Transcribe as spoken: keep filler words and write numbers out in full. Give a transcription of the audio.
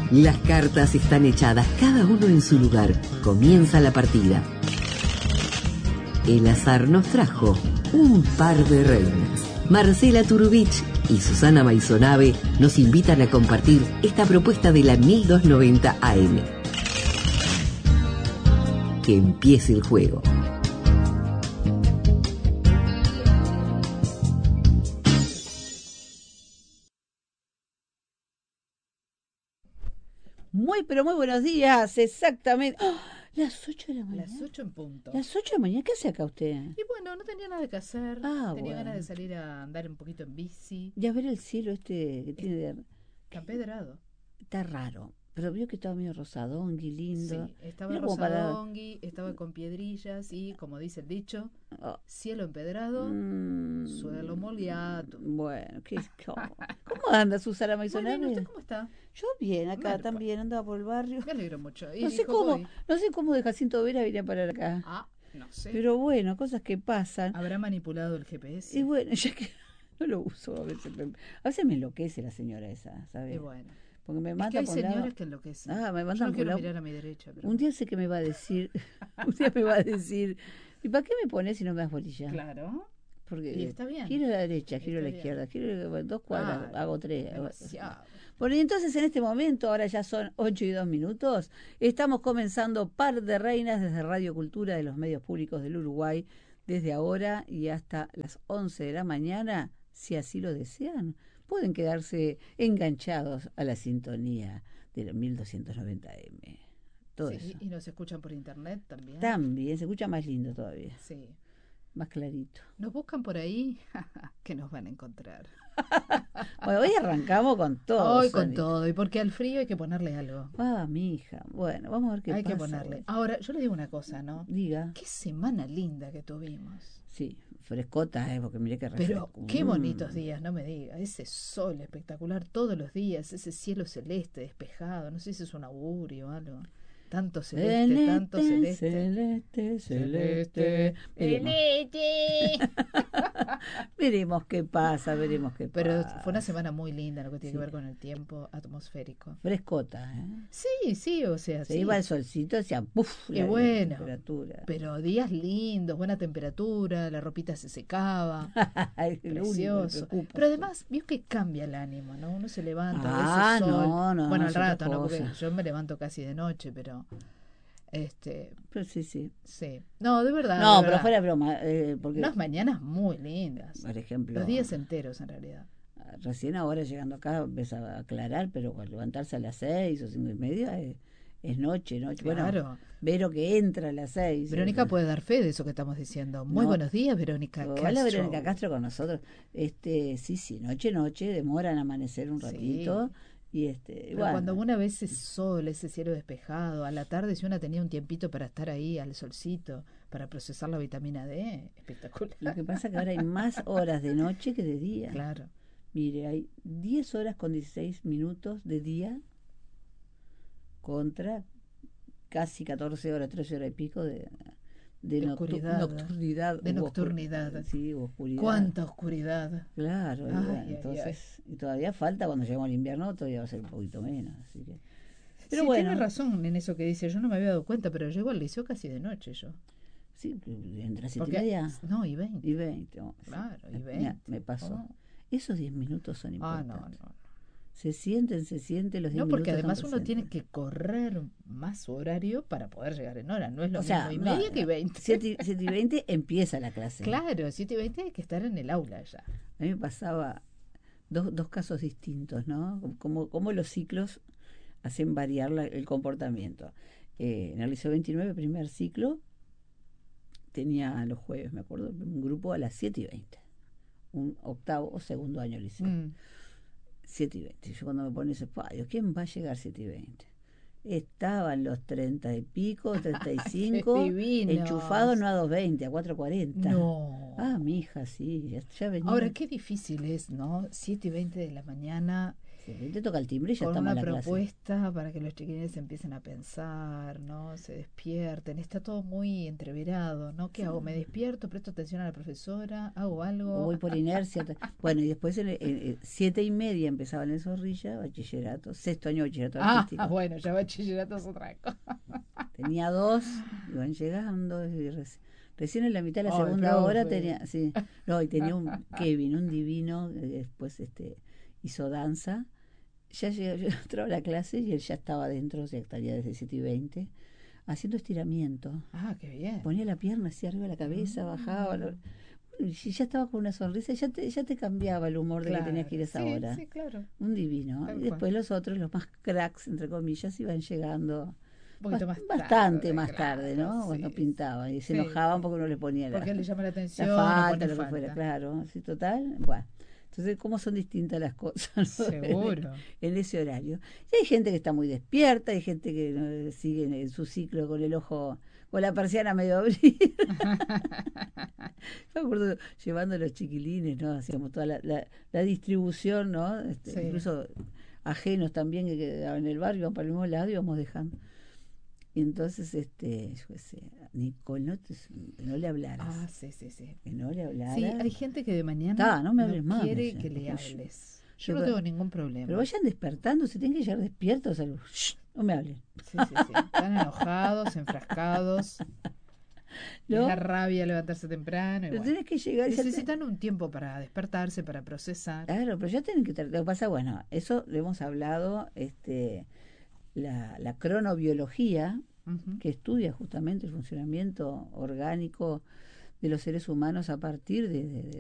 Las cartas están echadas, cada uno en su lugar. Comienza la partida. El azar nos trajo un par de reinas. Marcela Turubich y Susana Maisonave nos invitan a compartir esta propuesta de la mil doscientos noventa A M. Que empiece el juego. Muy, pero muy buenos días, exactamente. ¡Oh! Las ocho de la mañana. Las ocho en punto. Las ocho de la mañana, ¿qué hace acá usted? Y bueno, no tenía nada que hacer. Ah, tenía bueno. ganas de salir a andar un poquito en bici. Ya ver el cielo este que tiene de... Está empedrado. Está raro, pero vio que estaba medio rosadongui, lindo. Sí, estaba Mira como para- rosadongui, estaba con piedrillas y, como dice el dicho, Oh, cielo empedrado, mm, suelo moliato. Bueno, ¿qué, cómo, ¿cómo anda Susana Muy Maisonave? bien, ¿usted cómo está? Yo bien, acá Bueno, también andaba por el barrio. Me alegro mucho. Y No sé dijo, cómo, voy. no sé cómo de Jacinto Vera vine a parar acá. Ah, no sé. Pero bueno, cosas que pasan. ¿Habrá manipulado el G P S? Y bueno, ya que no lo uso a veces. me- A veces me enloquece la señora esa, ¿sabes? Y bueno. Porque me Es manda que hay por un lado- señoras que enloquecen. Ah, me Yo mandan no por quiero lado- mirar a mi derecha, pero... Un día sé que me va a decir, un día me va a decir, ¿y para qué me pones si no me das bolilla? Claro. Porque Y está bien. giro a la derecha, giro a la Está bien. izquierda, giro a dos cuadras, Ah, hago tres. hago- Demasiado. Bueno, y entonces en este momento, ahora ya son ocho y dos minutos, estamos comenzando Par de Reinas desde Radio Cultura de los medios públicos del Uruguay, desde ahora y hasta las once de la mañana, si así lo desean, pueden quedarse enganchados a la sintonía de los mil doscientos noventa eme. Todo Sí, eso. y nos escuchan por internet también. También se escucha más lindo todavía, Sí. más clarito. Nos buscan por ahí, que nos van a encontrar. Bueno, hoy arrancamos con todo. Hoy con Sónica. todo, y porque al frío hay que ponerle algo. Ah, mi hija. Bueno, vamos a ver qué Hay pasa. que ponerle. Ahora, yo le digo una cosa, ¿no? Diga. Qué semana linda que tuvimos. Sí, frescota, ¿eh? Porque mire que Pero refresco. qué Mm. bonitos días, no me diga. Ese sol espectacular todos los días, ese cielo celeste, despejado. No sé si es un augurio o algo. Tanto celeste, tanto celeste. Celeste, celeste. Veremos, veremos qué pasa, veremos qué Pero pasa. fue una semana muy linda, lo que tiene Sí. que ver con el tiempo atmosférico. Frescota, ¿eh? Sí, sí, o sea, Se sí. iba el solcito, hacía ¡puf! Y la, la bueno, temperatura. Pero días lindos, buena temperatura, la ropita se secaba, Ay, lo único que me precioso. preocupa. Pero además, vio que cambia el ánimo, ¿no? Uno se levanta, Ah, ve ese sol. no, no, bueno, es al otra rato, ¿no? Porque cosa. yo me levanto casi de noche, pero este, Pero sí, sí. sí. No, de verdad. No, de pero verdad. fuera de broma, eh, porque, Unas mañanas muy lindas. por ejemplo, Los días enteros, en realidad. recién ahora llegando acá empieza a aclarar, pero al levantarse a las seis o cinco y media es, es noche, noche. Bueno, Claro. Vero que entra a las seis. Verónica eh, puede dar fe de eso que estamos diciendo. Muy No. buenos días, Verónica Hola Castro. Verónica Castro con nosotros. Este, sí, sí, noche, noche, demoran a amanecer un Sí. ratito. Y este, Pero bueno, cuando una ve ese sol, ese cielo despejado, a la tarde si una tenía un tiempito para estar ahí al solcito, para procesar la vitamina D, espectacular. lo que pasa es que ahora hay más horas de noche que de día. Claro. Mire, hay diez horas con dieciséis minutos de día contra casi catorce horas, trece horas y pico de, de, De noctu- oscuridad. nocturnidad. De u oscur- nocturnidad. Sí, u oscuridad. ¡Cuánta oscuridad! Claro, y Ay, bueno, ay, entonces, y todavía falta, cuando lleguemos al invierno, todavía va a ser un poquito menos. Así que, pero sí, bueno, tiene razón en eso que dice. Yo no me había dado cuenta, pero llego al liceo casi de noche yo. sí, entre las siete Porque- y media No, y veinte. y veinte. oh, sí. Claro, y Me- veinte. Me pasó. Oh. Esos diez minutos son Ah, importantes. no, no. Se sienten, se sienten los diez No, minutos. porque además son uno tiene presentes. que correr más su horario para poder llegar en hora. No es lo O mismo sea, y no, media que veinte. siete y veinte empieza la clase. Claro, siete y veinte hay que estar en el aula ya. A mí me pasaba dos, dos casos distintos, ¿no? Como, como los ciclos hacen variar la- el comportamiento. Eh, en el Liceo veintinueve, primer ciclo, tenía los jueves, me acuerdo, un grupo a las siete y veinte. Un octavo o segundo año liceo. Mm. siete y veinte. Yo cuando me pone ese fallo, ¿quién va a llegar siete y veinte? Estaban los treinta y pico, treinta y cinco, ¡Qué divinos! enchufados no a dos veinte, a cuatro cuarenta. No. Ah, mi hija, sí, ya, ya venía. Ahora, qué difícil es, ¿no? siete y veinte de la mañana Sí, te toca el timbre y ya con estamos una en la clase. propuesta para que los chiquilines empiecen a pensar, ¿no? Se despierten. Está todo muy entreverado, ¿no? ¿Qué hago? ¿Me despierto? ¿Presto atención a la profesora? ¿Hago O algo? voy por inercia. te- Bueno, y después en, en- en siete y media empezaba en el Zorrilla, bachillerato, sexto año de bachillerato Ah, artístico. bueno, ya bachillerato es otra cosa. Tenía dos, iban llegando, y reci- recién en la mitad de la Ay, segunda hora profe. tenía, sí, no, y tenía un Kevin, un divino, que después este hizo danza. Ya llegó, yo entraba a la clase y él ya estaba dentro, ya estaría desde siete y veinte, haciendo estiramiento. Ah, qué bien. Ponía la pierna así arriba de la cabeza, Mm. bajaba. lo- Y si ya estaba con una sonrisa, ya te, ya te cambiaba el humor de que tenías que ir a esa sí, hora. sí, claro. Un divino. Tal Y cual. después los otros, los más cracks, entre comillas, iban llegando Un poquito bas- más bastante tarde, más claro, tarde, ¿no? sí, Cuando pintaban y se sí, enojaban sí. porque uno les ponía la, Porque le llama la la atención o falta, pone lo que falta. fuera, claro. Sí, total. Bueno. Entonces, ¿cómo son distintas las cosas, ¿no? Seguro. En ese horario? Y hay gente que está muy despierta, hay gente que ¿no? sigue en su ciclo con el ojo, con la persiana medio abrir. Me acuerdo llevando a los chiquilines, ¿no? Hacíamos toda la, la, la distribución, ¿no? Este, Sí. Incluso ajenos también que quedaban en el barrio, iban para el mismo lado, íbamos dejando. Y entonces, este, yo qué sé, Nicole, no, te, que no le hablaras. Ah, sí, sí, sí. Que no le hablaras. Sí, hay gente que de mañana Ta, no me hables más, me quiere decía, que le porque yo- hables. Yo yo no pe- tengo ningún problema. Pero vayan despertando, se tienen que llegar despiertos. Algo. Shh, no me hablen. Sí, sí, sí. Están enojados, enfrascados. Les ¿No? da rabia levantarse temprano. Y Pero bueno. tenés que llegar. ya te- Necesitan un tiempo para despertarse, para procesar. Claro, pero ya tienen que tener. Lo que pasa, bueno, eso lo hemos hablado, este, la, la cronobiología, Ujú. que estudia justamente el funcionamiento orgánico de los seres humanos a partir de, de-